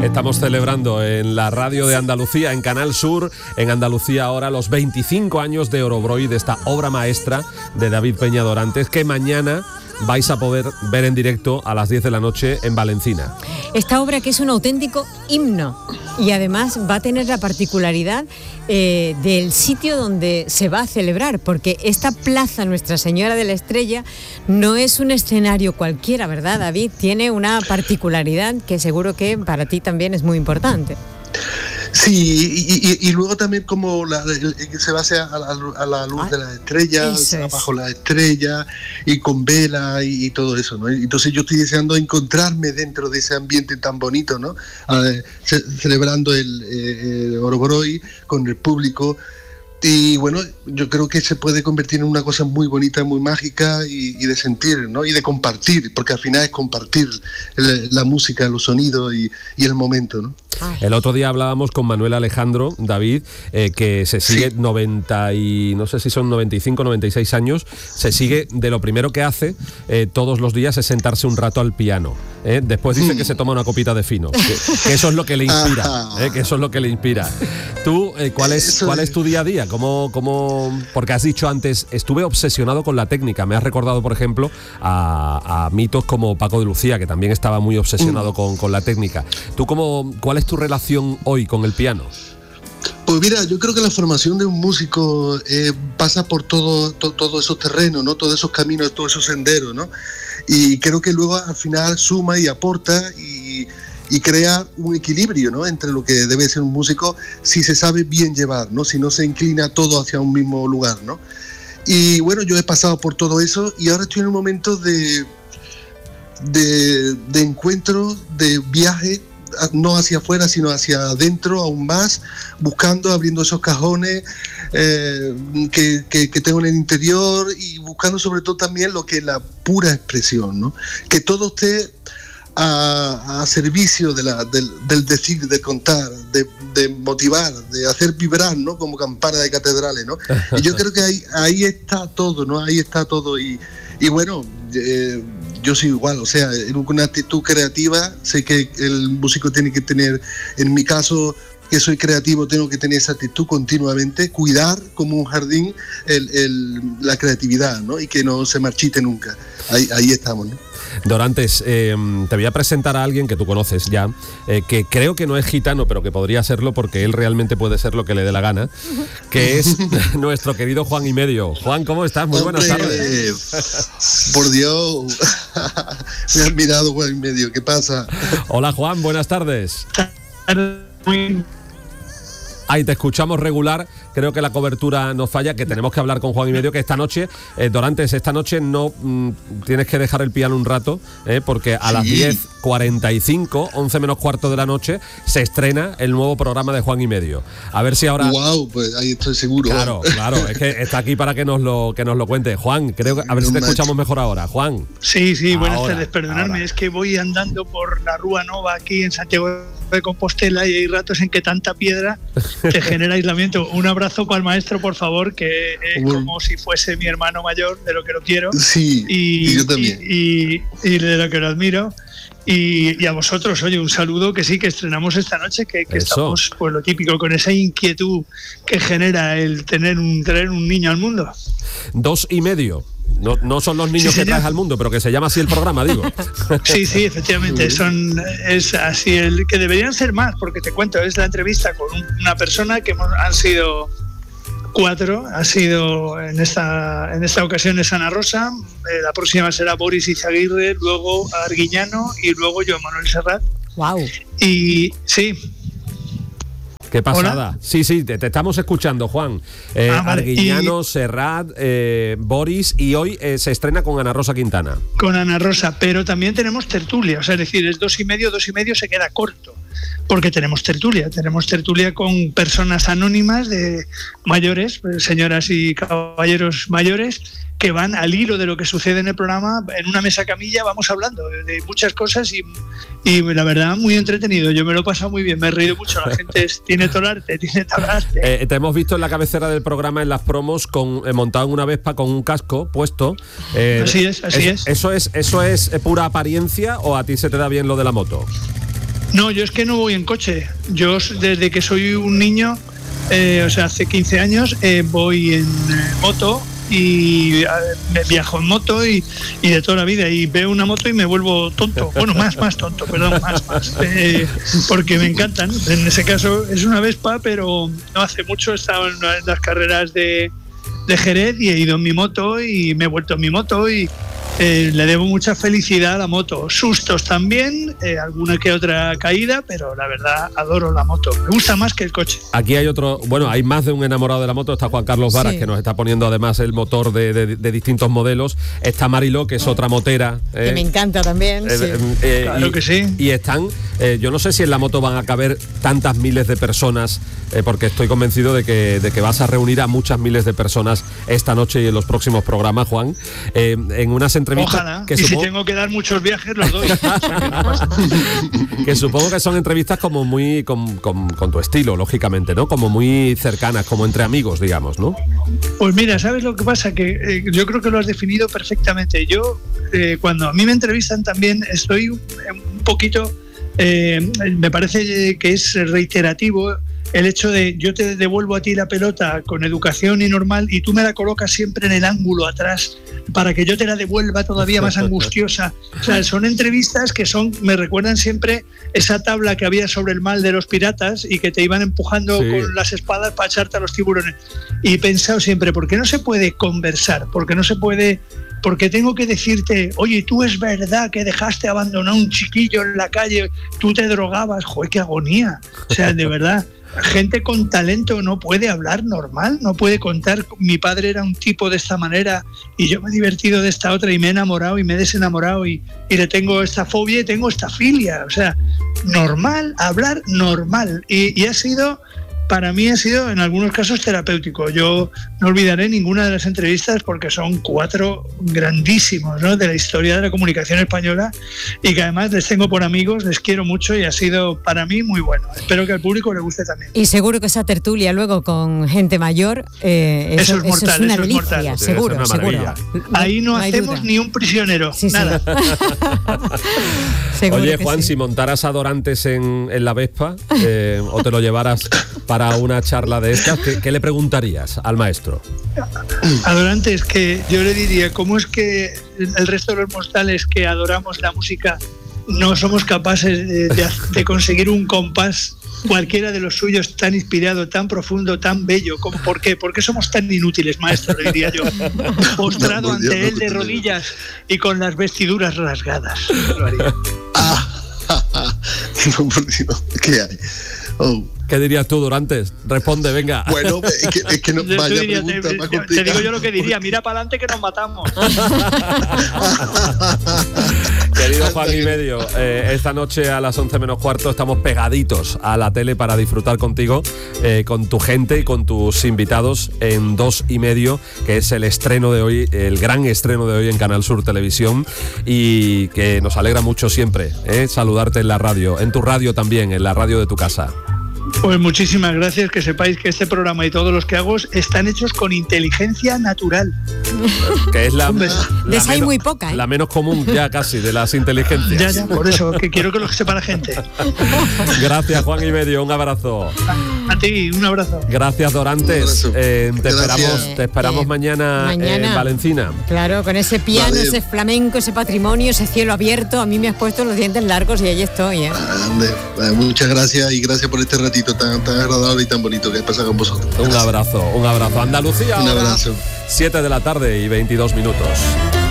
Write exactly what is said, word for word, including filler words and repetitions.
Estamos celebrando en la radio de Andalucía, en Canal Sur, en Andalucía ahora, los veinticinco años de Orobroy, de esta obra maestra de David Peña Dorantes, que mañana vais a poder ver en directo a las diez de la noche en Valencina. Esta obra que es un auténtico himno y además va a tener la particularidad eh, del sitio donde se va a celebrar, porque esta plaza Nuestra Señora de la Estrella no es un escenario cualquiera, ¿verdad, David? Tiene una particularidad que seguro que para ti también es muy importante. Sí, y, y, y luego también como la, el, el que se base a la, a la luz ah, de las estrellas, bajo las estrellas y con vela y, y todo eso, ¿no? Entonces yo estoy deseando encontrarme dentro de ese ambiente tan bonito, ¿no? Eh, ce, celebrando el, eh, el Orobroy con el público. Y bueno, yo creo que se puede convertir en una cosa muy bonita, muy mágica y, y de sentir, ¿no? Y de compartir, porque al final es compartir el, la música, los sonidos y, y el momento, ¿no? El otro día hablábamos con Manuel Alejandro, David, eh, que se sigue sí. noventa y no sé si son noventa y cinco, noventa y seis años, se sigue de lo primero que hace eh, todos los días es sentarse un rato al piano. ¿eh? Después dice mm. que se toma una copita de fino, que, que eso es lo que le inspira, eh, que eso es lo que le inspira. Tú, eh, ¿cuál es cuál es tu día a día? ¿Cómo, cómo, porque has dicho antes, estuve obsesionado con la técnica. Me has recordado, por ejemplo, a, a mitos como Paco de Lucía, que también estaba muy obsesionado mm. con, con la técnica. ¿Tú cómo, cuál es tu relación hoy con el piano? Pues mira, yo creo que la formación de un músico eh, pasa por todo, to, todos esos terrenos, ¿no? Todos esos caminos, todos esos senderos, ¿no? Y creo que luego al final suma y aporta y, y crea un equilibrio, ¿no? Entre lo que debe ser un músico si se sabe bien llevar, ¿no? Si no se inclina todo hacia un mismo lugar, ¿no? Y bueno, yo he pasado por todo eso y ahora estoy en un momento de, de, de encuentro, de viaje, no hacia afuera, sino hacia adentro aún más, buscando, abriendo esos cajones eh, que, que, que tengo en el interior y buscando sobre todo también lo que es la pura expresión, ¿no? Que todo esté a, a servicio de la, del, del decir, de contar, de, de motivar, de hacer vibrar, ¿no? Como campana de catedrales, ¿no? Y yo creo que ahí, ahí está todo, ¿no? Ahí está todo y, y bueno, eh, yo soy igual, o sea, en una actitud creativa, sé que el músico tiene que tener, en mi caso, que soy creativo, tengo que tener esa actitud continuamente, cuidar como un jardín el, el, la creatividad, ¿no? Y que no se marchite nunca. Ahí, ahí estamos, ¿no? Dorantes, eh, te voy a presentar a alguien que tú conoces ya, eh, que creo que no es gitano, pero que podría serlo porque él realmente puede ser lo que le dé la gana, que es nuestro querido Juan y Medio. Juan, ¿cómo estás? Muy buenas tardes. Por Dios, me has mirado, Juan y Medio, ¿qué pasa? Hola Juan, buenas tardes. Ahí te escuchamos regular, creo que la cobertura nos falla, que tenemos que hablar con Juan y Medio, que esta noche, eh, Dorantes, esta noche no mm, tienes que dejar el piano un rato, eh, porque a sí. las diez cuarenta y cinco, once menos cuarto de la noche, se estrena el nuevo programa de Juan y Medio. A ver si ahora... Wow, pues ahí estoy seguro. Claro, claro, es que está aquí para que nos lo, que nos lo cuente. Juan, creo que, a ver no si te macho. escuchamos mejor ahora. Juan. Sí, sí, buenas ahora, tardes, perdonadme, ahora. Es que voy andando por la Rúa Nova aquí en Santiago de Compostela y hay ratos en que tanta piedra te genera aislamiento. Un abrazo para el maestro, por favor, que es bueno. como si fuese mi hermano mayor, de lo que lo quiero. Sí, y, y yo también. Y, y, y de lo que lo admiro. Y, y a vosotros, oye, un saludo, que sí, que estrenamos esta noche, que, que estamos, pues lo típico, con esa inquietud que genera el tener un, tener un niño al mundo. Dos y medio. No, no son los niños sí, que traes al mundo, pero que se llama así el programa, digo. Sí, sí, efectivamente, son es así el que deberían ser más, porque te cuento, es la entrevista con una persona que hemos, han sido cuatro, ha sido en esta en esta ocasión es Ana Rosa, eh, la próxima será Boris Izaguirre, luego Arguiñano y luego Joan Manuel Serrat. Wow. Y sí. Qué pasada. Hola. Sí, sí, te, te estamos escuchando, Juan. Eh, ah, vale. Arguiñano, y... Serrat, eh, Boris, y hoy eh, se estrena con Ana Rosa Quintana. Con Ana Rosa, pero también tenemos tertulia, o sea, es decir, es dos y medio, dos y medio se queda corto, porque tenemos tertulia, tenemos tertulia con personas anónimas de mayores, señoras y caballeros mayores, que van al hilo de lo que sucede en el programa, en una mesa camilla vamos hablando de, de muchas cosas y, y la verdad muy entretenido, yo me lo he pasado muy bien, me he reído mucho, la gente es, tiene todo el arte, tiene todo el arte. Eh, te hemos visto en la cabecera del programa en las promos con eh, montado en una Vespa con un casco puesto. Eh, así es, así es, es. ¿Eso es eso es pura apariencia o a ti se te da bien lo de la moto? No, yo es que no voy en coche. Yo desde que soy un niño, eh, o sea, hace quince años, eh, voy en eh, moto y me viajo en moto y, y de toda la vida, y veo una moto y me vuelvo tonto, bueno, más, más tonto, perdón, más, más, eh, porque me encantan. En ese caso es una Vespa, pero no hace mucho he estado en las carreras de, de Jerez y he ido en mi moto y me he vuelto en mi moto y eh, le debo mucha felicidad a la moto, sustos también, eh, alguna que otra caída, pero la verdad adoro la moto, me gusta más que el coche. Aquí hay otro, bueno, hay más de un enamorado de la moto. Está Juan Carlos Varas, sí, que nos está poniendo además el motor de, de, de distintos modelos. Está Mariló, que es otra motera. Eh, que me encanta también. Eh, sí. eh, claro y, que sí. Y están, eh, yo no sé si en la moto van a caber tantas miles de personas, eh, porque estoy convencido de que, de que vas a reunir a muchas miles de personas esta noche y en los próximos programas, Juan, eh, en unas entrevistas. Ojalá, que y supongo... si tengo que dar muchos viajes, los doy. Que supongo que son entrevistas como muy con, con, con tu estilo, lógicamente, ¿no? Como muy cercanas, como entre amigos, digamos, ¿no? Pues mira, ¿sabes lo que pasa? Que eh, yo creo que lo has definido perfectamente. Yo, eh, cuando a mí me entrevistan también, estoy un poquito, eh, me parece que es reiterativo el hecho de yo te devuelvo a ti la pelota con educación y normal y tú me la colocas siempre en el ángulo atrás para que yo te la devuelva todavía más angustiosa. O sea, son entrevistas que son, me recuerdan siempre esa tabla que había sobre el mal de los piratas y que te iban empujando sí. con las espadas para echarte a los tiburones. Y he pensado siempre, ¿por qué no se puede conversar? ¿Por qué no se puede...? Porque tengo que decirte, oye, tú es verdad que dejaste abandonado a un chiquillo en la calle, tú te drogabas, joder, qué agonía. O sea, de verdad... Gente con talento no puede hablar normal, no puede contar, mi padre era un tipo de esta manera y yo me he divertido de esta otra y me he enamorado y me he desenamorado y, y le tengo esta fobia y tengo esta filia, o sea, normal, hablar normal y, y ha sido... Para mí ha sido en algunos casos terapéutico. Yo no olvidaré ninguna de las entrevistas porque son cuatro grandísimos, ¿no?, de la historia de la comunicación española y que además les tengo por amigos, les quiero mucho y ha sido para mí muy bueno. Espero que al público le guste también. Y seguro que esa tertulia luego con gente mayor, eh, eso, eso es mortal, eso es una eso delicia, es mortal. seguro, una seguro. Ahí no, no hacemos duda. ni un prisionero, sí, nada. Sí. Oye, Juan, sí. si montaras adorantes en, en la Vespa eh, o te lo llevaras para una charla de estas, ¿qué, ¿qué le preguntarías al maestro? Adorantes, que yo le diría, ¿cómo es que el resto de los mortales que adoramos la música no somos capaces de, de, de conseguir un compás cualquiera de los suyos tan inspirado, tan profundo, tan bello? ¿Cómo, ¿Por qué? ¿Por qué somos tan inútiles, maestro? Le diría yo. Postrado no, ante Dios, él no, de rodillas y con las vestiduras rasgadas. Lo haría. Ah, no, por Dios, ¿qué hay? Oh. ¿Qué dirías tú, Dorantes? Responde, venga. Bueno, es que, es que no, vaya diría, pregunta te, más te, complicada. te digo yo lo que diría, mira para adelante que nos matamos. Querido Juan y Medio, eh, esta noche a las once menos cuarto estamos pegaditos a la tele para disfrutar contigo, eh, con tu gente y con tus invitados en Dos y Medio, que es el estreno de hoy, el gran estreno de hoy en Canal Sur Televisión, y que nos alegra mucho siempre eh, saludarte en la radio, en tu radio también, en la radio de tu casa. Pues muchísimas gracias, que sepáis que este programa y todos los que hago están hechos con inteligencia natural. Que es la, la, la, hay menos, muy poca, ¿eh? la menos común ya casi de las inteligencias. Ya, ya, por eso, que quiero que lo sepa la gente. Gracias, Juan y Medio, un abrazo. A, a ti, un abrazo. Gracias, Dorantes. Eh, te, gracias. Esperamos, te esperamos eh, mañana, mañana en Valencina. Claro, con ese piano, vale. Ese flamenco, ese patrimonio, ese cielo abierto. A mí me has puesto los dientes largos y ahí estoy. ¿eh? Muchas gracias y gracias por este ratito tan, tan agradable y tan bonito que he pasado con vosotros. Un abrazo, un abrazo. Andalucía, un abrazo. siete de la tarde y veintidós minutos.